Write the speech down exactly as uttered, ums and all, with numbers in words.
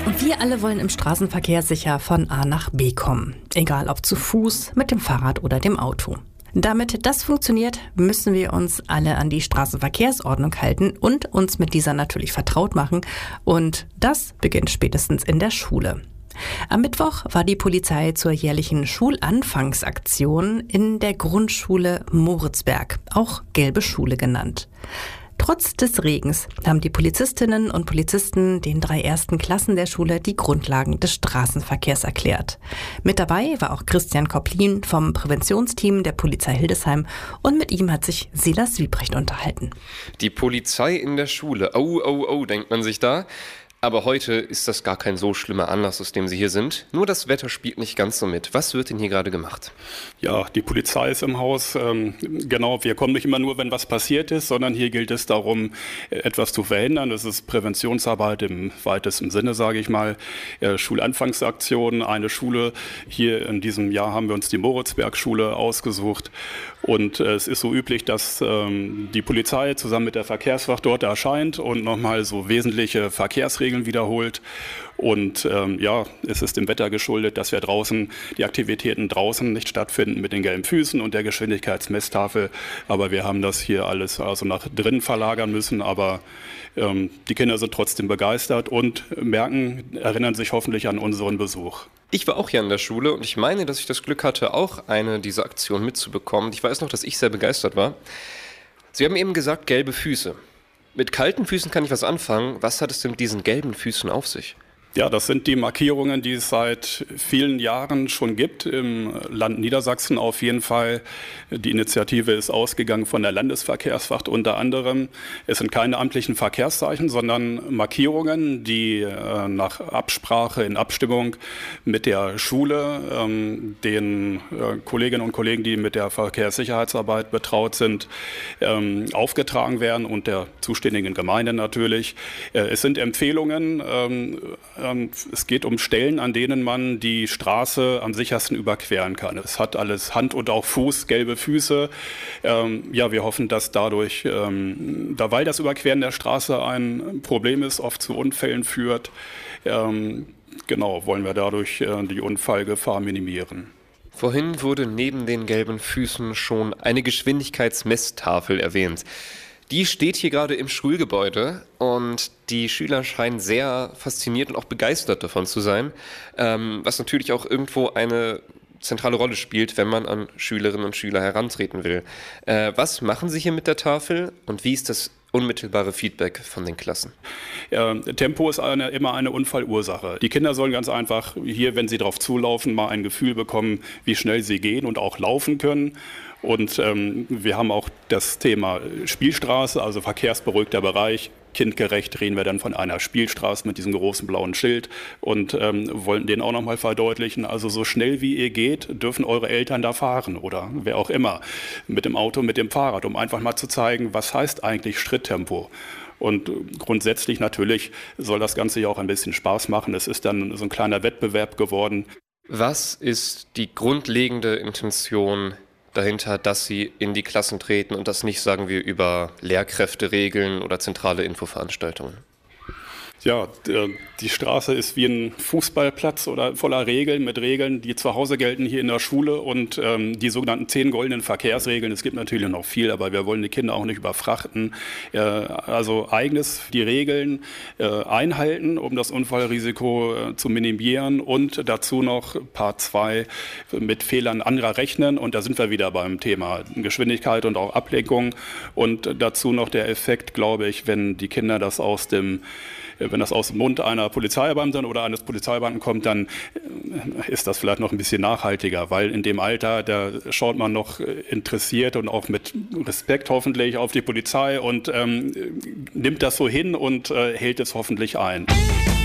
Wir alle wollen im Straßenverkehr sicher von A nach B kommen. Egal ob zu Fuß, mit dem Fahrrad oder dem Auto. Damit das funktioniert, müssen wir uns alle an die Straßenverkehrsordnung halten und uns mit dieser natürlich vertraut machen. Und das beginnt spätestens in der Schule. Am Mittwoch war die Polizei zur jährlichen Schulanfangsaktion in der Grundschule Moritzberg, auch Gelbe Schule genannt. Trotz des Regens haben die Polizistinnen und Polizisten den drei ersten Klassen der Schule die Grundlagen des Straßenverkehrs erklärt. Mit dabei war auch Christian Kopplin vom Präventionsteam der Polizei Hildesheim und mit ihm hat sich Silas Wiebrecht unterhalten. Die Polizei in der Schule, oh, oh, oh, denkt man sich da. Aber heute ist das gar kein so schlimmer Anlass, aus dem Sie hier sind. Nur das Wetter spielt nicht ganz so mit. Was wird denn hier gerade gemacht? Ja, die Polizei ist im Haus. Ähm, genau, wir kommen nicht immer nur, wenn was passiert ist, sondern hier gilt es darum, etwas zu verhindern. Das ist Präventionsarbeit im weitesten Sinne, sage ich mal. Äh, Schulanfangsaktion, eine Schule. Hier in diesem Jahr haben wir uns die Moritzberg-Schule ausgesucht. Und äh, es ist so üblich, dass ähm, die Polizei zusammen mit der Verkehrswacht dort erscheint und nochmal so wesentliche Verkehrsregeln wiederholt. Und ähm, ja, es ist dem Wetter geschuldet, dass wir draußen, die Aktivitäten draußen nicht stattfinden mit den gelben Füßen und der Geschwindigkeitsmesstafel. Aber wir haben das hier alles also nach drinnen verlagern müssen. Aber ähm, die Kinder sind trotzdem begeistert und merken, erinnern sich hoffentlich an unseren Besuch. Ich war auch hier an der Schule und ich meine, dass ich das Glück hatte, auch eine dieser Aktionen mitzubekommen. Ich weiß noch, dass ich sehr begeistert war. Sie haben eben gesagt, gelbe Füße. Mit kalten Füßen kann ich was anfangen. Was hat es denn mit diesen gelben Füßen auf sich? Ja, das sind die Markierungen, die es seit vielen Jahren schon gibt, im Land Niedersachsen auf jeden Fall. Die Initiative ist ausgegangen von der Landesverkehrswacht unter anderem. Es sind keine amtlichen Verkehrszeichen, sondern Markierungen, die äh, nach Absprache, in Abstimmung mit der Schule, ähm, den äh, Kolleginnen und Kollegen, die mit der Verkehrssicherheitsarbeit betraut sind, ähm, aufgetragen werden und der zuständigen Gemeinde natürlich. Äh, es sind Empfehlungen, ähm, es geht um Stellen, an denen man die Straße am sichersten überqueren kann. Es hat alles Hand und auch Fuß, gelbe Füße. Ähm, ja, wir hoffen, dass dadurch, ähm, da weil das Überqueren der Straße ein Problem ist, oft zu Unfällen führt, ähm, genau, wollen wir dadurch äh, die Unfallgefahr minimieren. Vorhin wurde neben den gelben Füßen schon eine Geschwindigkeitsmesstafel erwähnt. Die steht hier gerade im Schulgebäude und die Schüler scheinen sehr fasziniert und auch begeistert davon zu sein, ähm, was natürlich auch irgendwo eine zentrale Rolle spielt, wenn man an Schülerinnen und Schüler herantreten will. Äh, was machen Sie hier mit der Tafel und wie ist das unmittelbare Feedback von den Klassen? Ja, Tempo ist eine, immer eine Unfallursache. Die Kinder sollen ganz einfach hier, wenn sie drauf zulaufen, mal ein Gefühl bekommen, wie schnell sie gehen und auch laufen können. Und ähm, wir haben auch das Thema Spielstraße, also verkehrsberuhigter Bereich. Kindgerecht reden wir dann von einer Spielstraße mit diesem großen blauen Schild und ähm, wollen den auch nochmal verdeutlichen. Also so schnell wie ihr geht, dürfen eure Eltern da fahren oder wer auch immer. Mit dem Auto, mit dem Fahrrad, um einfach mal zu zeigen, was heißt eigentlich Schritttempo. Und grundsätzlich natürlich soll das Ganze ja auch ein bisschen Spaß machen. Es ist dann so ein kleiner Wettbewerb geworden. Was ist die grundlegende Intention dahinter, dass Sie in die Klassen treten und das nicht, sagen wir, über Lehrkräfteregeln oder zentrale Infoveranstaltungen? Ja, die Straße ist wie ein Fußballplatz oder voller Regeln, mit Regeln, die zu Hause gelten hier in der Schule und ähm, die sogenannten zehn goldenen Verkehrsregeln. Es gibt natürlich noch viel, aber wir wollen die Kinder auch nicht überfrachten. Äh, also eigenes die Regeln äh, einhalten, um das Unfallrisiko äh, zu minimieren und dazu noch Part zwei mit Fehlern anderer rechnen. Und da sind wir wieder beim Thema Geschwindigkeit und auch Ablenkung. Und dazu noch der Effekt, glaube ich, wenn die Kinder das aus dem Wenn das aus dem Mund einer Polizeibeamtin oder eines Polizeibeamten kommt, dann ist das vielleicht noch ein bisschen nachhaltiger, weil in dem Alter, da schaut man noch interessiert und auch mit Respekt hoffentlich auf die Polizei und ähm, nimmt das so hin und äh, hält es hoffentlich ein.